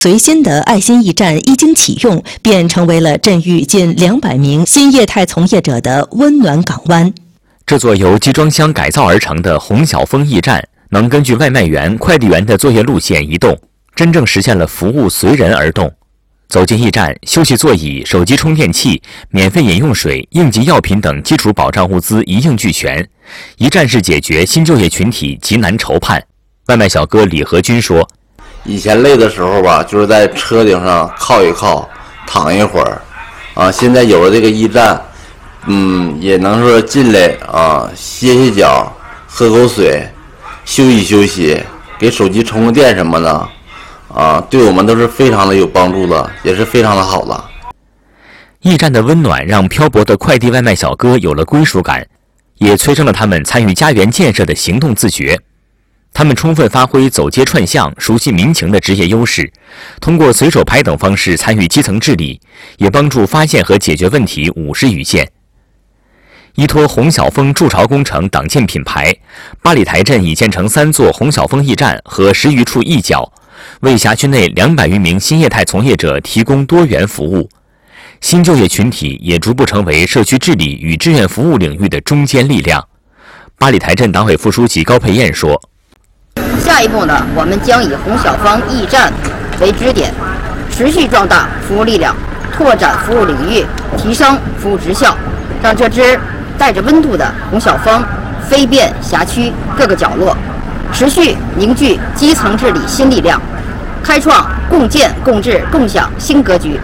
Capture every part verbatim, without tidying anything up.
随心的爱心驿站一经启用，便成为了镇域近两百名新业态从业者的温暖港湾。 这座由集装箱改造而成的洪晓峰驿站，能根据外卖员、快递员的作业路线移动，真正实现了服务随人而动。走进驿站，休息座椅、手机充电器、免费饮用水、应急药品等基础保障物资一应俱全，一站式解决新就业群体急难愁盼。外卖小哥李和军说， 以前累的时候吧，就是在车顶上靠一靠，躺一会儿，啊，现在有了这个驿站，嗯，也能说进来啊，歇歇脚，喝口水，休息休息，给手机充个电什么的，啊，对我们都是非常的有帮助的，也是非常的好的。 驿站的温暖让漂泊的快递外卖小哥有了归属感，也催生了他们参与家园建设的行动自觉。他们充分发挥走街串巷、熟悉民情的职业优势，通过随手拍等方式参与基层治理，也帮助发现和解决问题五十余件。依托洪晓峰筑巢工程党建品牌，八里台镇已建成三座洪晓峰驿站和十余处驿角，为辖区内两百余名新业态从业者提供多元服务。新就业群体也逐步成为社区治理与志愿服务领域的中坚力量。八里台镇党委副书记高佩燕说， 下一步呢，我们将以洪晓峰驿站为支点，持续壮大服务力量，拓展服务领域，提升服务质效，让这支带着温度的洪晓峰飞遍辖区各个角落，持续凝聚基层治理新力量，开创共建共治共享新格局。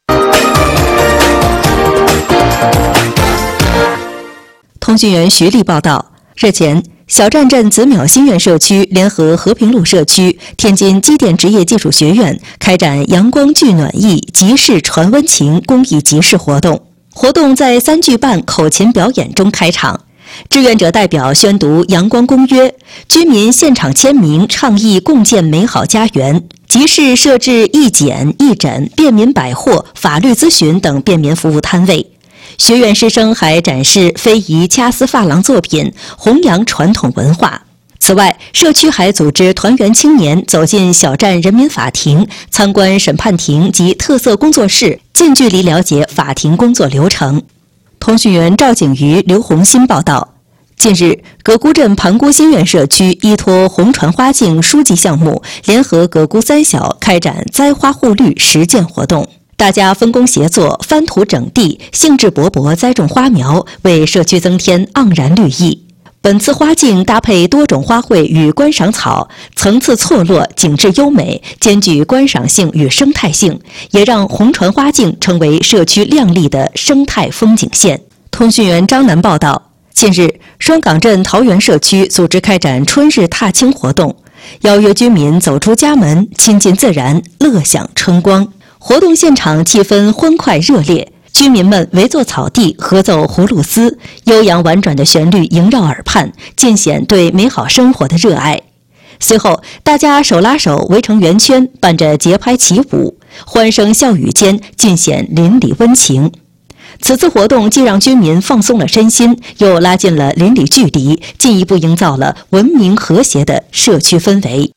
通讯员徐丽报道，日前，小站镇子淼新苑社区联合和平路社区、天津机电职业技术学院开展阳光聚暖意集市传温情公益集市活动。活动在三句半口琴表演中开场，志愿者代表宣读《阳光公约》，居民现场签名倡议共建美好家园。集市设置义检、义诊、便民百货、法律咨询等便民服务摊位。学院师生还展示非遗掐丝珐琅作品，弘扬传统文化。此外，社区还组织团员青年走进小站人民法庭，参观审判庭及特色工作室，近距离了解法庭工作流程。通讯员赵景瑜、刘红新报道，近日，葛沽镇盘沽新苑社区依托红传花径书记项目，联合葛沽三小开展栽花护绿实践活动。大家分工协作，翻土整地，兴致勃勃栽种花苗，为社区增添盎然绿意。本次花径搭配多种花卉与观赏草，层次错落，景致优美，兼具观赏性与生态性，也让红传花径成为社区亮丽的生态风景线。通讯员张楠报道，近日，双港镇桃园社区组织开展春日踏青活动，邀约居民走出家门，亲近自然，乐享春光。活动现场气氛欢快热烈，居民们围坐草地，合奏葫芦丝，悠扬婉转的旋律萦绕耳畔，尽显对美好生活的热爱。随后，大家手拉手围成圆圈，伴着节拍起舞，欢声笑语间，尽显邻里温情。此次活动既让居民放松了身心，又拉近了邻里距离，进一步营造了文明和谐的社区氛围。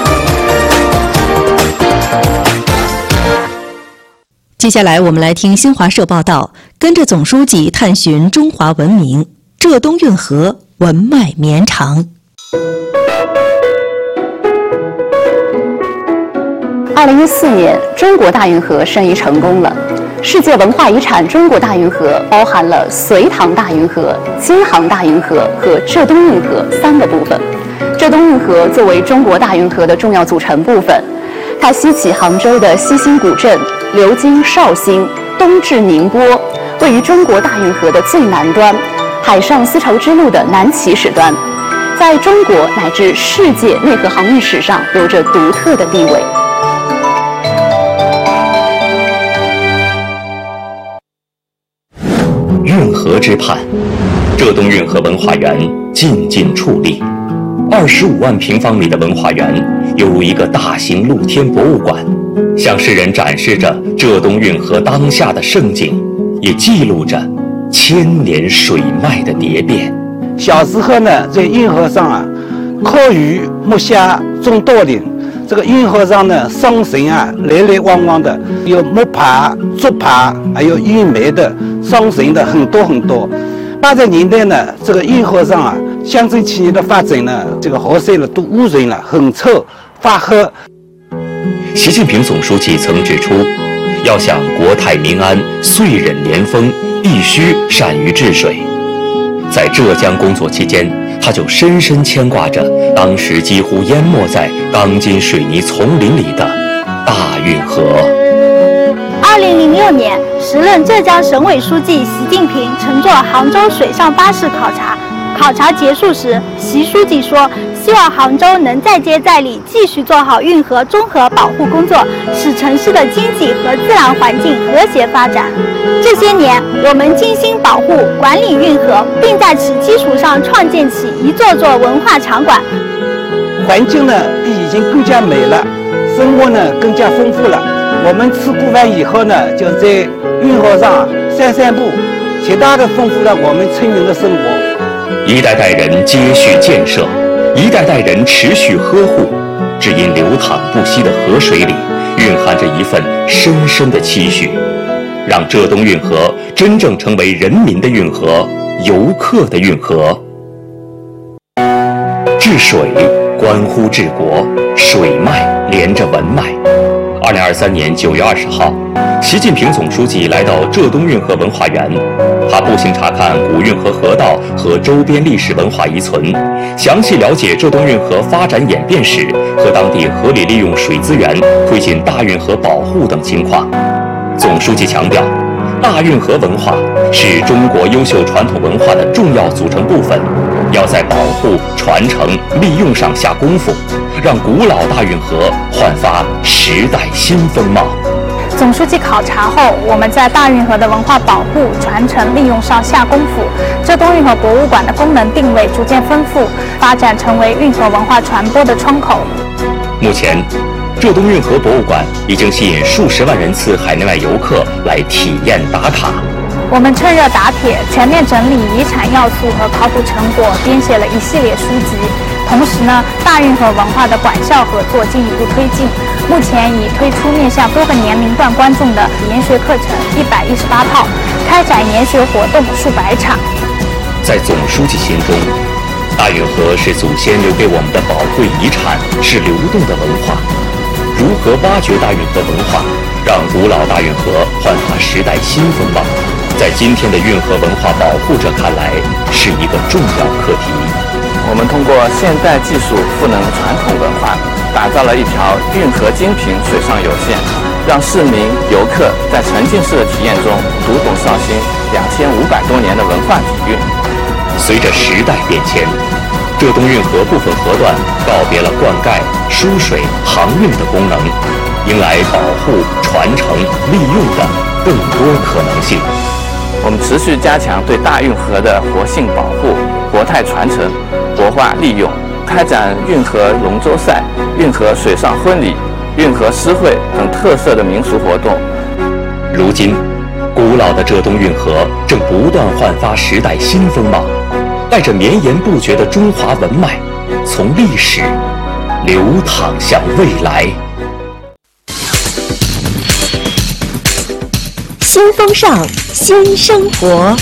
接下来我们来听新华社报道，跟着总书记探寻中华文明，浙东运河文脉绵长。 二零一四年，中国大运河申遗成功了。世界文化遗产中国大运河包含了隋唐大运河、京杭大运河和浙东运河三个部分。浙东运河作为中国大运河的重要组成部分，它西起杭州的西兴古镇，流经绍兴，东至宁波，位于中国大运河的最南端，海上丝绸之路的南起始端，在中国乃至世界内河航运史上有着独特的地位。 运河之畔，浙东运河文化园静静矗立。二十五万平方米的文化园，犹如一个大型露天博物馆，向世人展示着浙东运河当下的盛景，也记录着千年水脉的蝶变。 小时候呢，在运河上啊，靠鱼、木虾、种稻林， 这个运河上呢，商船啊来来往往的，有木牌、竹牌，还有运煤的商船的很多很多。八十年代呢，这个运河上啊，乡镇企业的发展呢，这个河水呢都污染了，很臭发黑。 习近平总书记曾指出，要想国泰民安、岁忍年丰，必须善于治水。在浙江工作期间，他就深深牵挂着当时几乎淹没在钢筋水泥丛林里的大运河。 二零零六年，时任浙江省委书记习近平乘坐杭州水上巴士考察。考察结束时，习书记说，希望杭州能再接再厉，继续做好运河综合保护工作，使城市的经济和自然环境和谐发展。这些年，我们精心保护管理运河，并在此基础上创建起一座座文化场馆。 环境呢已经更加美了，生活呢更加丰富了。我们吃过饭以后呢，就在运河上散散步，极大的丰富了我们村民的生活。 一代代人接续建设，一代代人持续呵护，只因流淌不息的河水里蕴含着一份深深的期许，让浙东运河真正成为人民的运河、游客的运河。治水关乎治国，水脉连着文脉。二零二三年九月二十号，习近平总书记来到浙东运河文化园，他步行查看古运河河道和周边历史文化遗存，详细了解浙东运河发展演变史和当地合理利用水资源、推进大运河保护等情况。总书记强调，大运河文化是中国优秀传统文化的重要组成部分，要在保护、传承、利用上下功夫，让古老大运河焕发时代新风貌。 总书记考察后，我们在大运河的文化保护、传承、利用上下功夫。浙东运河博物馆的功能定位逐渐丰富，发展成为运河文化传播的窗口。 目前，浙东运河博物馆已经吸引数十万人次海内外游客来体验打卡。 我们趁热打铁，全面整理遗产要素和考古成果，编写了一系列书籍。同时呢，大运河文化的管校合作进一步推进，目前已推出面向多个年龄段观众的研学课程一百一十八套，开展研学活动数百场。 在总书记心中，大运河是祖先留给我们的宝贵遗产，是流动的文化。如何挖掘大运河文化，让古老大运河焕发时代新风貌，在今天的运河文化保护者看来是一个重要课题。 我们通过现代技术赋能传统文化，打造了一条运河精品水上有线，让市民游客在沉浸式的体验中读懂绍兴两千五百多年的文化底蕴。 随着时代变迁，浙东运河部分河段告别了灌溉、输水、航运的功能，迎来保护、传承、利用的更多可能性。 我们持续加强对大运河的活性保护、国泰传承、国画利用，开展运河龙舟赛、运河水上婚礼、运河诗会等特色的民俗活动。 如今，古老的浙东运河正不断焕发时代新风貌，带着绵延不绝的中华文脉，从历史流淌向未来。 新风尚，新生活。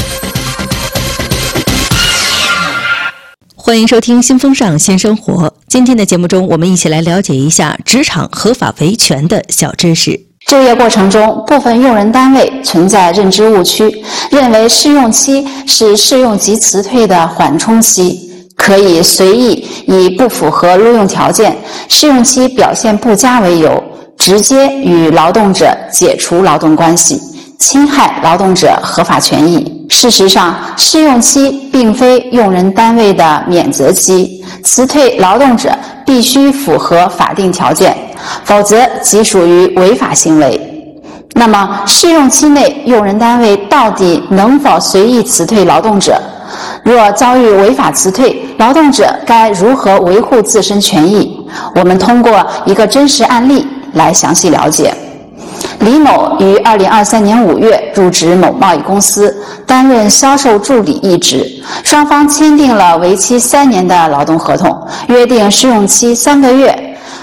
欢迎收听《新风尚新生活》。今天的节目中，我们一起来了解一下职场合法维权的小知识。 就业过程中，部分用人单位存在认知误区，认为试用期是试用及辞退的缓冲期，可以随意以不符合录用条件、试用期表现不佳为由，直接与劳动者解除劳动关系，侵害劳动者合法权益。事实上，试用期并非用人单位的免责期，辞退劳动者必须符合法定条件，否则即属于违法行为。那么，试用期内用人单位到底能否随意辞退劳动者？若遭遇违法辞退，劳动者该如何维护自身权益？我们通过一个真实案例来详细了解。李某于二零二三年五月入职某贸易公司，担任销售助理一职，双方签订了为期三年的劳动合同，约定试用期三个月。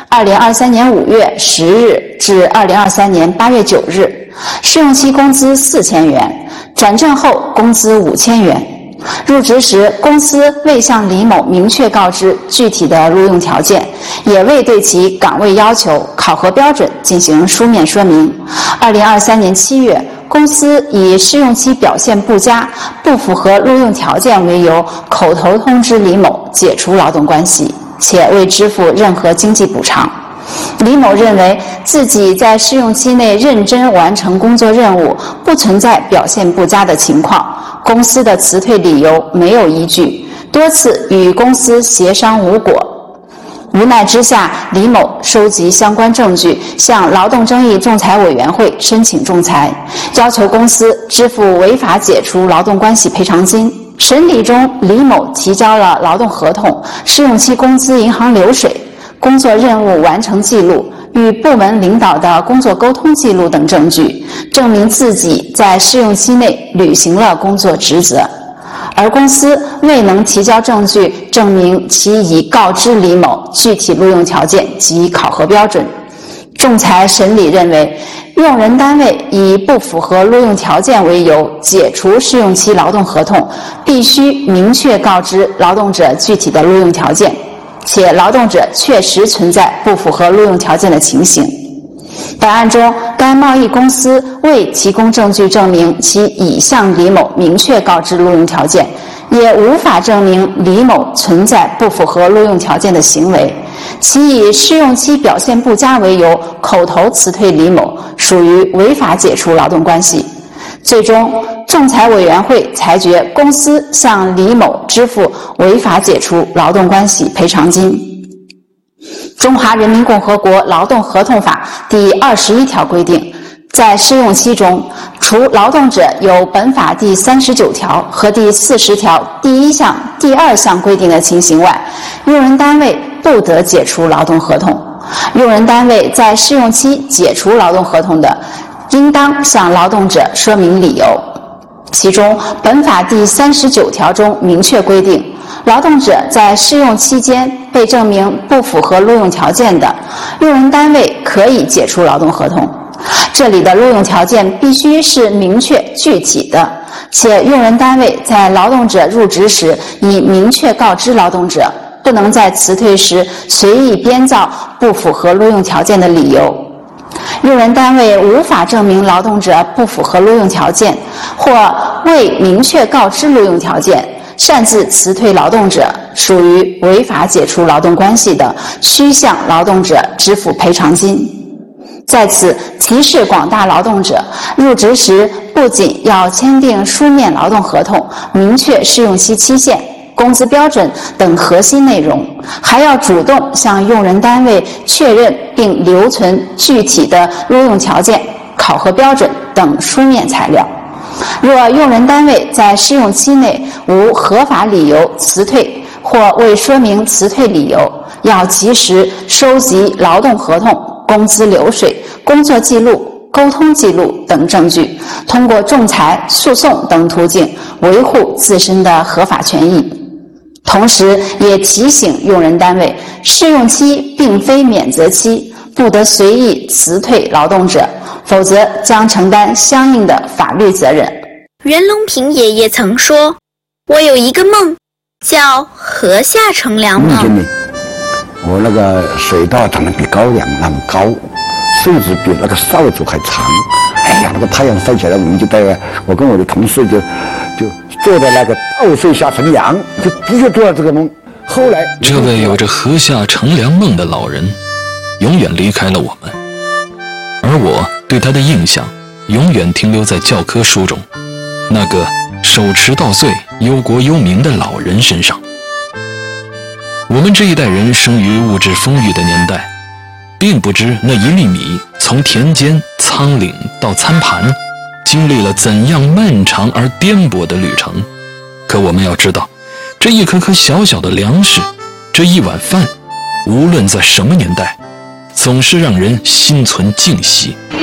二零二三年五月十日至二零二三年八月九日，试用期工资四千元，转正后工资五千元。入职时，公司未向李某明确告知具体的录用条件，也未对其岗位要求、考核标准进行书面说明。二零二三年七月，公司以试用期表现不佳、不符合录用条件为由，口头通知李某解除劳动关系，且未支付任何经济补偿。李某认为自己在试用期内认真完成工作任务，不存在表现不佳的情况，公司的辞退理由没有依据，多次与公司协商无果。无奈之下，李某收集相关证据，向劳动争议仲裁委员会申请仲裁，要求公司支付违法解除劳动关系赔偿金。审理中，李某提交了劳动合同、试用期工资银行流水、工作任务完成记录、与部门领导的工作沟通记录等证据，证明自己在试用期内履行了工作职责。而公司未能提交证据证明其已告知李某具体录用条件及考核标准。仲裁审理认为，用人单位以不符合录用条件为由解除试用期劳动合同，必须明确告知劳动者具体的录用条件，且劳动者确实存在不符合录用条件的情形。本案中，该贸易公司未提供证据证明其已向李某明确告知录用条件，也无法证明李某存在不符合录用条件的行为，其以试用期表现不佳为由口头辞退李某，属于违法解除劳动关系。最终，仲裁委员会裁决公司向李某支付违法解除劳动关系赔偿金。中华人民共和国劳动合同法第二十一条规定，在试用期中，除劳动者有本法第三十九条和第四十条第一项、第二项规定的情形外，用人单位不得解除劳动合同。用人单位在试用期解除劳动合同的，应当向劳动者说明理由。其中，本法第三十九条中明确规定，劳动者在试用期间被证明不符合录用条件的，用人单位可以解除劳动合同。这里的录用条件必须是明确具体的，且用人单位在劳动者入职时已明确告知劳动者，不能在辞退时随意编造不符合录用条件的理由。用人单位无法证明劳动者不符合录用条件，或未明确告知录用条件，擅自辞退劳动者，属于违法解除劳动关系的，需向劳动者支付赔偿金。在此提示广大劳动者，入职时不仅要签订书面劳动合同，明确试用期期限、工资标准等核心内容，还要主动向用人单位确认并留存具体的录用条件、考核标准等书面材料。若用人单位在试用期内无合法理由辞退或未说明辞退理由，要及时收集劳动合同、工资流水、工作记录、沟通记录等证据，通过仲裁、诉讼等途径维护自身的合法权益。同时也提醒用人单位，试用期并非免责期，不得随意辞退劳动者，否则将承担相应的法律责任。 袁隆平爷爷曾说，我有一个梦，叫河下乘凉梦。 我那个水稻长得比高粱那么高，甚至比那个扫帚还长。哎呀，那个太阳晒起来，我们就在我跟我的同事就就坐在那个稻穗下乘凉，就的确做了这个梦。后来， 这位有着河下乘凉梦的老人，永远离开了我们，而我对他的印象永远停留在教科书中那个手持稻穗、忧国忧民的老人身上。我们这一代人生于物质丰裕的年代，并不知那一粒米从田间、仓廪到餐盘，经历了怎样漫长而颠簸的旅程。可我们要知道，这一颗颗小小的粮食，这一碗饭，无论在什么年代，总是让人心存敬惜。